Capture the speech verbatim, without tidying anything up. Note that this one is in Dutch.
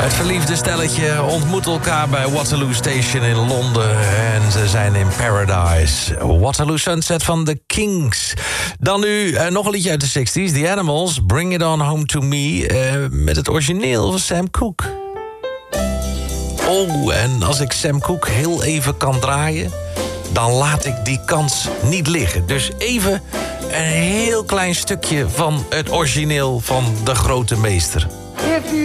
Het verliefde stelletje ontmoet elkaar bij Waterloo Station in Londen. En ze zijn in Paradise. Waterloo Sunset van The Kings. Dan nu uh, nog een liedje uit de zestig's. The Animals, Bring It On Home To Me. Uh, met het origineel van Sam Cooke. Oh, en als ik Sam Cooke heel even kan draaien, dan laat ik die kans niet liggen. Dus even een heel klein stukje van het origineel van de grote meester.